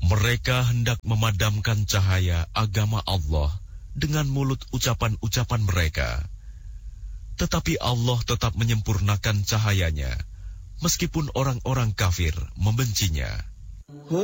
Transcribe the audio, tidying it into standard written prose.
Mereka hendak memadamkan cahaya agama Allah dengan mulut ucapan-ucapan mereka. Tetapi Allah tetap menyempurnakan cahayanya, meskipun orang-orang kafir membencinya.